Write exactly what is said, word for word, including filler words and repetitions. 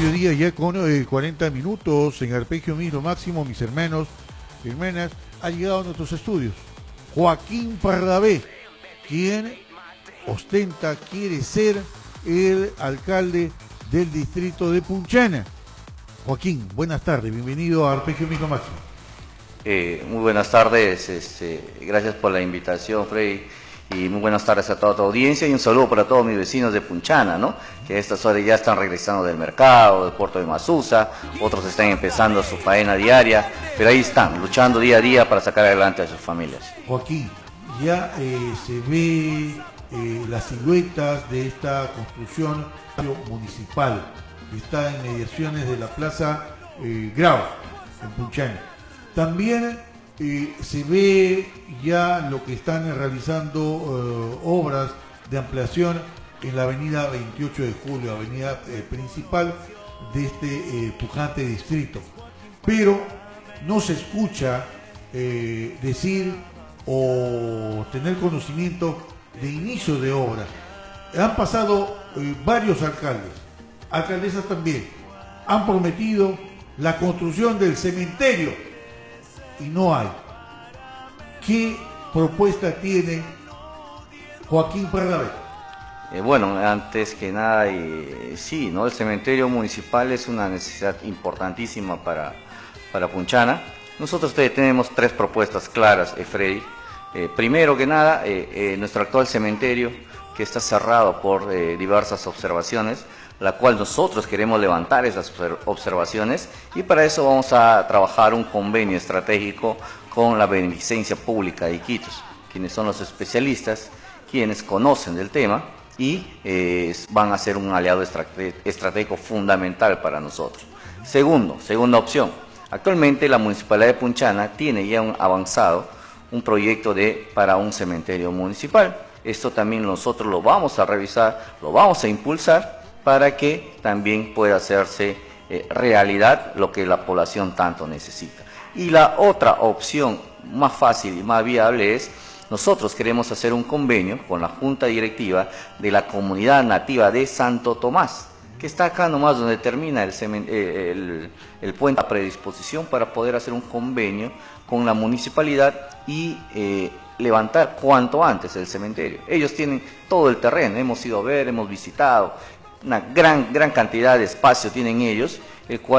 mediodía ya con eh, cuarenta minutos en Arpegio Mismo Máximo, mis hermanos y hermanas, ha llegado a nuestros estudios Joaquín Pardavé, quien ostenta, quiere ser el alcalde del distrito de Punchana. Joaquín, buenas tardes, bienvenido a Arpegio Mismo Máximo. Eh, muy buenas tardes, este, gracias por la invitación, Freddy, y muy buenas tardes a toda tu audiencia y un saludo para todos mis vecinos de Punchana, ¿no? Que a estas horas ya están regresando del mercado, del puerto de Masusa, otros están empezando su faena diaria, pero ahí están, luchando día a día para sacar adelante a sus familias. Joaquín, ya eh, se ve eh, las siluetas de esta construcción municipal que está en mediaciones de la Plaza eh, Grau, en Punchana. También eh, se ve ya lo que están realizando eh, obras de ampliación en la avenida veintiocho de julio, avenida eh, principal de este eh, pujante distrito. Pero no se escucha eh, decir o tener conocimiento de inicio de obra. Han pasado eh, varios alcaldes, alcaldesas también, han prometido la construcción del cementerio y no hay. ¿Qué propuesta tiene Joaquín Pardavé? Eh, bueno, antes que nada, eh, sí, ¿no? El cementerio municipal es una necesidad importantísima para, para Punchana. Nosotros te, tenemos tres propuestas claras, eh, Freddy. Eh, primero que nada, eh, eh, nuestro actual cementerio, que está cerrado por eh, diversas observaciones, la cual nosotros queremos levantar esas observaciones, y para eso vamos a trabajar un convenio estratégico con la Beneficencia Pública de Iquitos, quienes son los especialistas, quienes conocen del tema y eh, van a ser un aliado estratégico fundamental para nosotros. Segundo, segunda opción, actualmente la Municipalidad de Punchana tiene ya un avanzado un proyecto de, para un cementerio municipal. Esto también nosotros lo vamos a revisar, lo vamos a impulsar para que también pueda hacerse eh, realidad lo que la población tanto necesita. Y la otra opción más fácil y más viable es, nosotros queremos hacer un convenio con la Junta Directiva de la Comunidad Nativa de Santo Tomás, que está acá nomás donde termina el, el, el puente a predisposición, para poder hacer un convenio con la municipalidad y eh, levantar cuanto antes el cementerio. Ellos tienen todo el terreno, hemos ido a ver, hemos visitado, una gran, gran cantidad de espacio tienen ellos, el cual